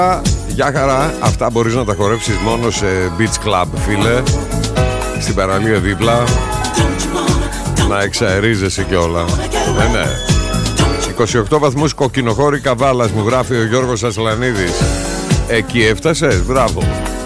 Γεια χαρά. Αυτά μπορείς να τα χορέψεις μόνο σε beach club, φίλε. Στην παραλία δίπλα. Να εξαερίζεσαι κιόλα. Ναι. 28 βαθμούς κοκκινοχώρη Καβάλας, μου γράφει ο Γιώργος Ασλανίδης. Εκεί έφτασες, μπράβο.